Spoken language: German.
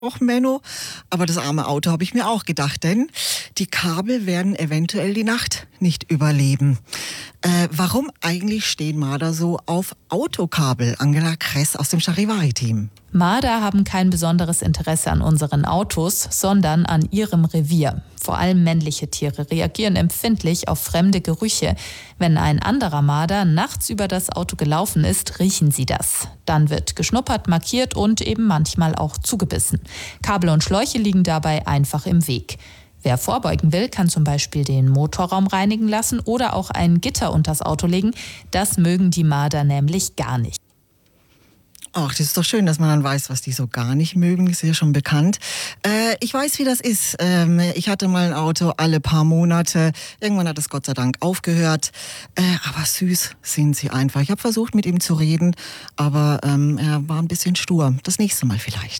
Och, Menno. Aber das arme Auto habe ich mir auch gedacht, denn die Kabel werden eventuell die Nacht nicht überleben. Warum eigentlich stehen Marder so auf Autokabel? Angela Kress aus dem Charivari-Team. Marder haben kein besonderes Interesse an unseren Autos, sondern an ihrem Revier. Vor allem männliche Tiere reagieren empfindlich auf fremde Gerüche. Wenn ein anderer Marder nachts über das Auto gelaufen ist, riechen sie das. Dann wird geschnuppert, markiert und eben manchmal auch zugebissen. Kabel und Schläuche liegen dabei einfach im Weg. Wer vorbeugen will, kann zum Beispiel den Motorraum reinigen lassen oder auch ein Gitter unters Auto legen. Das mögen die Marder nämlich gar nicht. Ach, das ist doch schön, dass man dann weiß, was die so gar nicht mögen. Das ist ja schon bekannt. Ich weiß, wie das ist. Ich hatte mal ein Auto alle paar Monate. Irgendwann hat es Gott sei Dank aufgehört. Aber süß sind sie einfach. Ich habe versucht, mit ihm zu reden, aber er war ein bisschen stur. Das nächste Mal vielleicht.